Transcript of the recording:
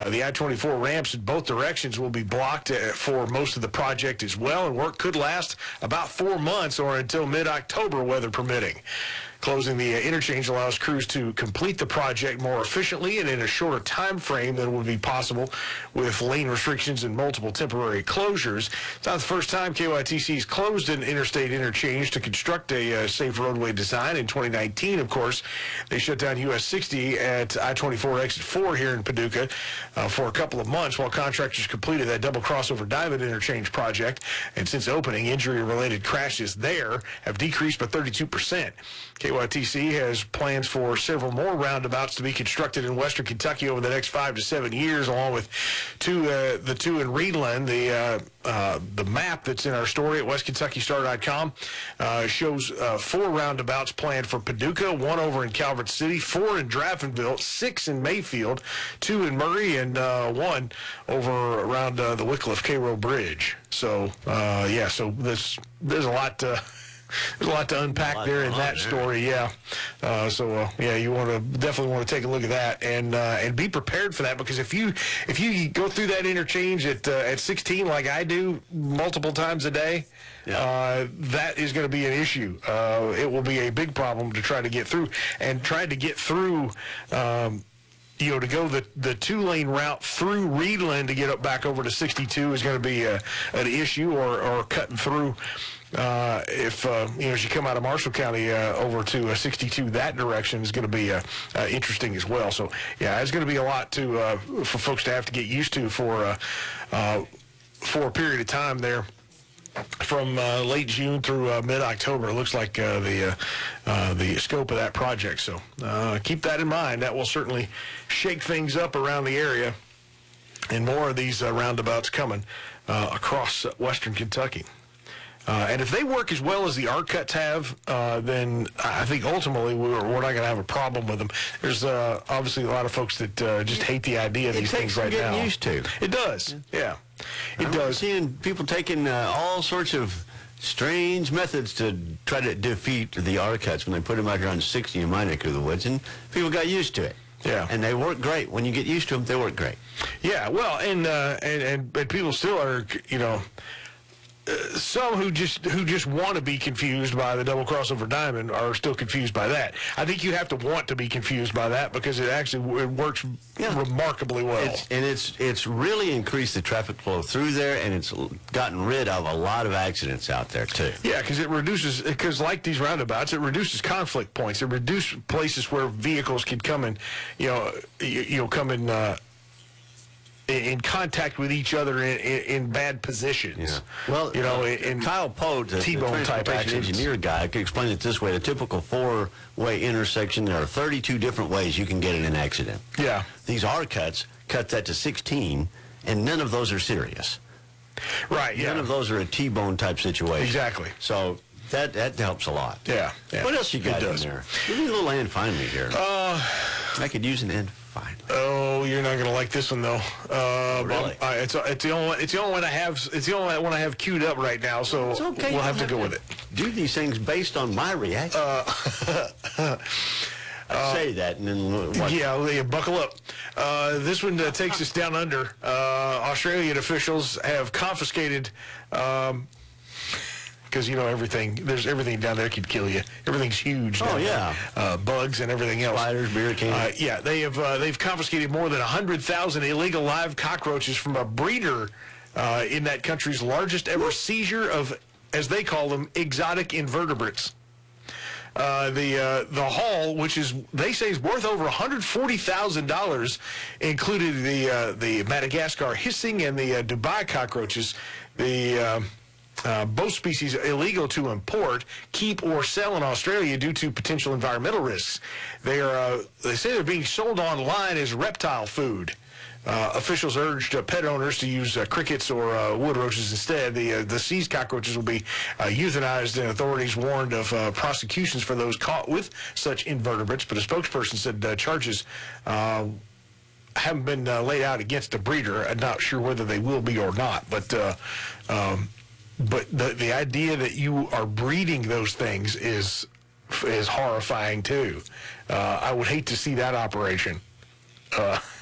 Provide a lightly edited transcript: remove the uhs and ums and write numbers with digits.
The I-24 ramps in both directions will be blocked for most of the project as well, and work could last about 4 months or until mid-October, weather permitting. Closing the interchange allows crews to complete the project more efficiently and in a shorter time frame than would be possible with lane restrictions and multiple temporary closures. It's not the first time KYTC's closed an interstate interchange to construct a safe roadway design. In 2019, of course, they shut down US 60 at I-24 Exit 4 here in Paducah for a couple of months while contractors completed that double crossover diamond interchange project. And since opening, injury-related crashes there have decreased by 32%. KYTC has plans for several more roundabouts to be constructed in western Kentucky over the next 5 to 7 years, along with the two in Reedland. The map that's in our story at westkentuckystar.com shows 4 roundabouts planned for Paducah, 1 over in Calvert City, 4 in Draftonville, 6 in Mayfield, 2 in Murray, and 1 over around the Wycliffe Cairo Bridge. So, so there's a lot to... There's a lot to unpack there in that story, yeah. You definitely want to take a look at that and be prepared for that, because if you go through that interchange at 16 like I do multiple times a day, that is going to be an issue. It will be a big problem to try to get through, and try to get through. To go the 2-lane route through Reedland to get back over to 62 is going to be an issue, or cutting through as you come out of Marshall County over to 62, that direction is going to be interesting as well. So, it's going to be a lot for folks to have to get used to for a period of time there. From late June through mid-October, it looks like the scope of that project. So keep that in mind. That will certainly shake things up around the area, and more of these roundabouts coming across western Kentucky. And if they work as well as the arc cuts have, then I think ultimately we're not going to have a problem with them. There's obviously a lot of folks that just hate the idea of these things right now. It takes getting used to. It does, yeah. It does. Seeing people taking all sorts of strange methods to try to defeat the arc cuts when they put them out here on 60 in my neck of the woods, and people got used to it. Yeah, and they work great. When you get used to them, they work great. Yeah, well, and people still are, some who just want to be confused by the double crossover diamond are still confused by that. I think you have to want to be confused by that, because it works remarkmarkably well. It's really increased the traffic flow through there, and it's gotten rid of a lot of accidents out there too. Yeah, because like these roundabouts, it reduces conflict points. It reduces places where vehicles can come and come in contact with each other in bad positions. Yeah. Well, in Kyle Poe, the T-bone type engineer guy, could explain it this way: the typical 4-way intersection, there are 32 different ways you can get in an accident. Yeah. These arc cuts cut that to 16, and none of those are serious. Right. Yeah. None of those are a T-bone type situation. Exactly. So that helps a lot. Yeah. What else you got in there? Give me a little end finally here. I could use an end finally. Oh, you're not gonna like this one though. Really? It's the only one. It's the only one I have. It's the only one I have queued up right now. So it's okay. We'll have to go with it. Do these things based on my reaction. I say that and then what? Yeah, buckle up. This one takes us down under. Australian officials have confiscated. Because there's everything down there could kill you. Everything's huge. Oh yeah, bugs and everything else. Spiders, beer cans. They've confiscated more than 100,000 illegal live cockroaches from a breeder in that country's largest ever seizure of, as they call them, exotic invertebrates. The haul, which they say is worth over $140,000, included the Madagascar hissing and the Dubai cockroaches. Both species illegal to import, keep, or sell in Australia due to potential environmental risks. They say they're being sold online as reptile food. Officials urged pet owners to use crickets or wood roaches instead. The seized cockroaches will be euthanized, and authorities warned of prosecutions for those caught with such invertebrates. But a spokesperson said charges haven't been laid out against the breeder. I'm not sure whether they will be or not, but the idea that you are breeding those things is horrifying too. I would hate to see that operation.